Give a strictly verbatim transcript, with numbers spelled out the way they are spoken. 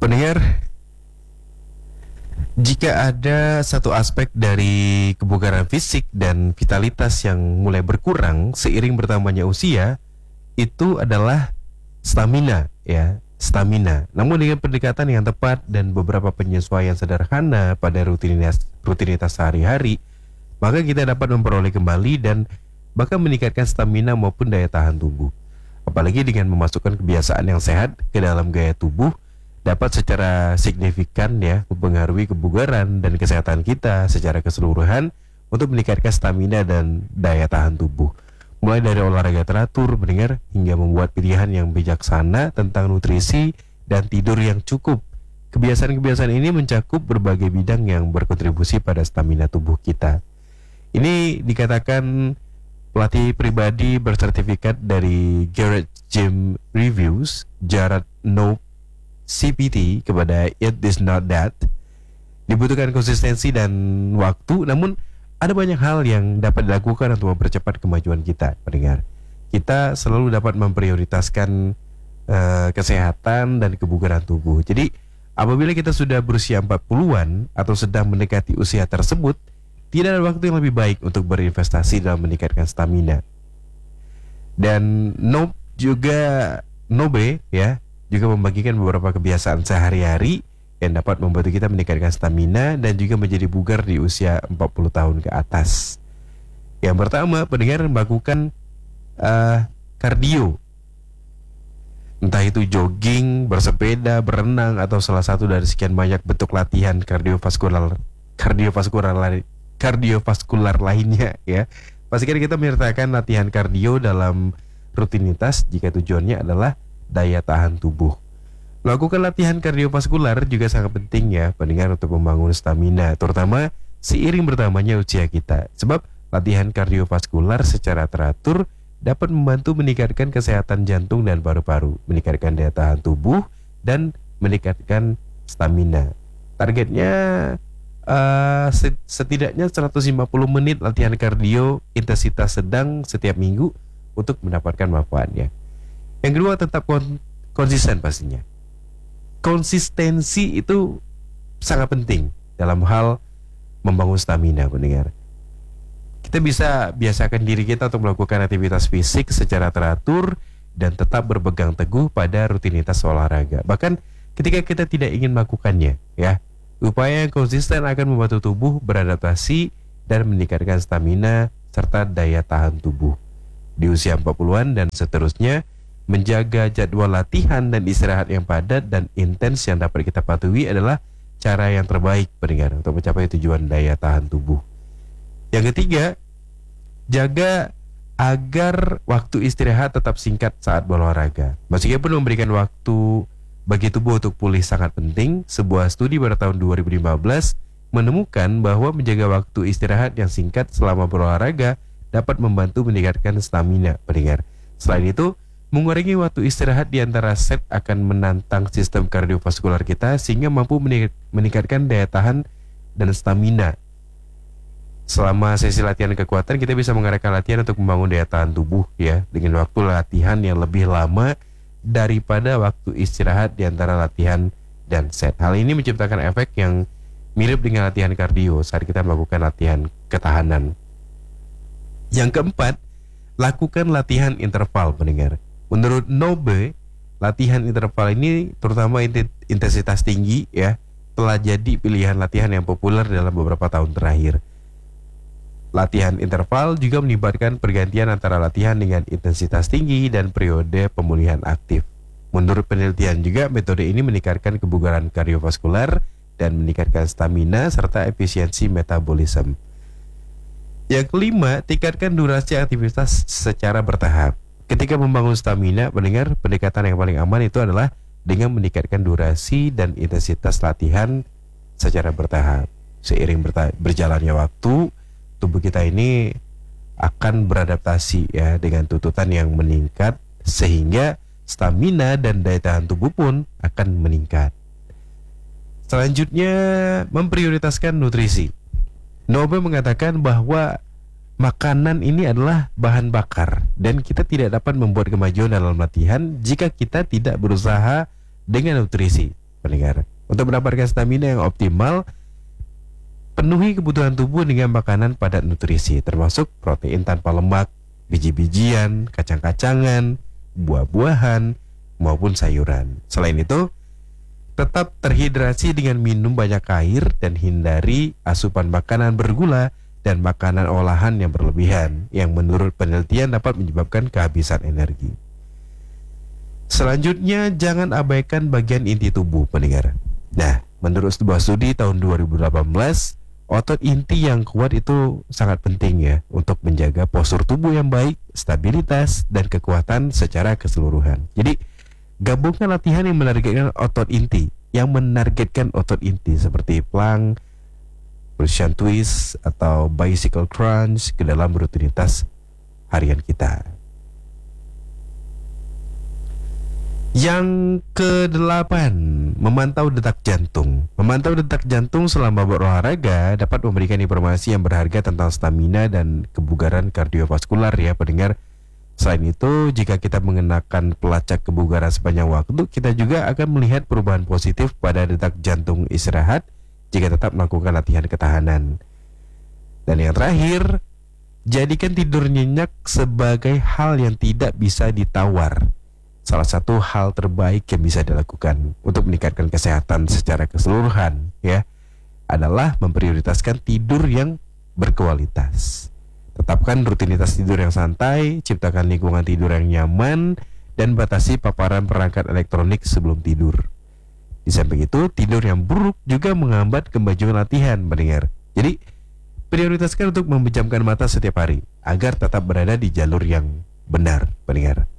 Pendengar, jika ada satu aspek dari kebugaran fisik dan vitalitas yang mulai berkurang seiring bertambahnya usia, itu adalah stamina, ya, stamina. Namun dengan pendekatan yang tepat dan beberapa penyesuaian sederhana pada rutinitas rutinitas sehari-hari, maka kita dapat memperoleh kembali dan bahkan meningkatkan stamina maupun daya tahan tubuh. Apalagi dengan memasukkan kebiasaan yang sehat ke dalam gaya tubuh, dapat secara signifikan ya mempengaruhi kebugaran dan kesehatan kita secara keseluruhan untuk meningkatkan stamina dan daya tahan tubuh. Mulai dari olahraga teratur, mendengar, hingga membuat pilihan yang bijaksana tentang nutrisi dan tidur yang cukup. Kebiasaan-kebiasaan ini mencakup berbagai bidang yang berkontribusi pada stamina tubuh kita. Ini dikatakan pelatih pribadi bersertifikat dari Garrett Gym Reviews, Jared Nope C P T, kepada It Is Not That. Dibutuhkan konsistensi dan waktu, namun ada banyak hal yang dapat dilakukan untuk mempercepat kemajuan kita, pendengar. Kita selalu dapat memprioritaskan uh, kesehatan dan kebugaran tubuh. Jadi apabila kita sudah berusia empat puluhan atau sedang mendekati usia tersebut, tidak ada waktu yang lebih baik untuk berinvestasi dalam meningkatkan stamina. Dan Nope juga Nobe ya juga membagikan beberapa kebiasaan sehari-hari yang dapat membantu kita meningkatkan stamina dan juga menjadi bugar di usia empat puluh tahun ke atas. Yang pertama, pendengar, melakukan uh, kardio. Entah itu jogging, bersepeda, berenang, atau salah satu dari sekian banyak bentuk latihan kardiovaskular kardiovaskular kardiovaskular lainnya ya. Pastikan kita menyertakan latihan kardio dalam rutinitas jika tujuannya adalah daya tahan tubuh. Melakukan latihan kardiovaskular juga sangat penting ya, pendengar, untuk membangun stamina, terutama seiring bertambahnya usia kita. Sebab latihan kardiovaskular secara teratur dapat membantu meningkatkan kesehatan jantung dan paru-paru, meningkatkan daya tahan tubuh, dan meningkatkan stamina. Targetnya uh, setidaknya seratus lima puluh menit latihan kardio intensitas sedang setiap minggu untuk mendapatkan manfaatnya. Yang kedua, tetap kon- konsisten pastinya. Konsistensi itu sangat penting dalam hal membangun stamina, pendengar. Kita bisa biasakan diri kita untuk melakukan aktivitas fisik secara teratur dan tetap berpegang teguh pada rutinitas olahraga. Bahkan ketika kita tidak ingin melakukannya, ya, upaya yang konsisten akan membantu tubuh beradaptasi dan meningkatkan stamina serta daya tahan tubuh. Di usia empat puluhan dan seterusnya, menjaga jadwal latihan dan istirahat yang padat dan intens yang dapat kita patuhi adalah cara yang terbaik, pendengar, untuk mencapai tujuan daya tahan tubuh. Yang ketiga, jaga agar waktu istirahat tetap singkat saat berolahraga. Meskipun memberikan waktu bagi tubuh untuk pulih sangat penting, sebuah studi pada tahun dua ribu lima belas menemukan bahwa menjaga waktu istirahat yang singkat selama berolahraga dapat membantu meningkatkan stamina, pendengar. Selain itu, mengurangi waktu istirahat di antara set akan menantang sistem kardiovaskular kita sehingga mampu meningkatkan daya tahan dan stamina. Selama sesi latihan kekuatan, kita bisa mengarahkan latihan untuk membangun daya tahan tubuh ya, dengan waktu latihan yang lebih lama daripada waktu istirahat di antara latihan dan set. Hal ini menciptakan efek yang mirip dengan latihan kardio saat kita melakukan latihan ketahanan. Yang keempat, lakukan latihan interval, pendengar. Menurut Nobe, latihan interval ini, terutama intensitas tinggi ya, telah jadi pilihan latihan yang populer dalam beberapa tahun terakhir. Latihan interval juga melibatkan pergantian antara latihan dengan intensitas tinggi dan periode pemulihan aktif. Menurut penelitian juga, metode ini meningkatkan kebugaran kardiovaskular dan meningkatkan stamina serta efisiensi metabolisme. Yang kelima, tingkatkan durasi aktivitas secara bertahap. Ketika membangun stamina, pendengar, pendekatan yang paling aman itu adalah dengan meningkatkan durasi dan intensitas latihan secara bertahap. Seiring berta- berjalannya waktu, tubuh kita ini akan beradaptasi ya dengan tuntutan yang meningkat, sehingga stamina dan daya tahan tubuh pun akan meningkat. Selanjutnya, memprioritaskan nutrisi. Nobe mengatakan bahwa makanan ini adalah bahan bakar dan kita tidak dapat membuat kemajuan dalam latihan jika kita tidak berusaha dengan nutrisi. pendengar. Untuk mendapatkan stamina yang optimal, penuhi kebutuhan tubuh dengan makanan padat nutrisi, termasuk protein tanpa lemak, biji-bijian, kacang-kacangan, buah-buahan, maupun sayuran. Selain itu, tetap terhidrasi dengan minum banyak air dan hindari asupan makanan bergula dan makanan olahan yang berlebihan, yang menurut penelitian dapat menyebabkan kehabisan energi. Selanjutnya, jangan abaikan bagian inti tubuh, pendengar. Nah, menurut sebuah studi tahun dua ribu delapan belas, otot inti yang kuat itu sangat penting ya untuk menjaga postur tubuh yang baik, stabilitas, dan kekuatan secara keseluruhan. Jadi, gabungkan latihan yang menargetkan otot inti, yang menargetkan otot inti seperti plank, Russian twist, atau bicycle crunch ke dalam rutinitas harian kita. Yang kedelapan, memantau detak jantung. Memantau detak jantung selama berolahraga dapat memberikan informasi yang berharga tentang stamina dan kebugaran kardiovaskular ya pendengar. Selain itu, jika kita mengenakan pelacak kebugaran sepanjang waktu, kita juga akan melihat perubahan positif pada detak jantung istirahat jika tetap melakukan latihan ketahanan. Dan yang terakhir, jadikan tidur nyenyak sebagai hal yang tidak bisa ditawar. Salah satu hal terbaik yang bisa dilakukan untuk meningkatkan kesehatan secara keseluruhan ya adalah memprioritaskan tidur yang berkualitas. Tetapkan rutinitas tidur yang santai, ciptakan lingkungan tidur yang nyaman, dan batasi paparan perangkat elektronik sebelum tidur. Di samping itu, tidur yang buruk juga menghambat kemajuan latihan, pendengar. Jadi, prioritaskan untuk memejamkan mata setiap hari agar tetap berada di jalur yang benar, pendengar.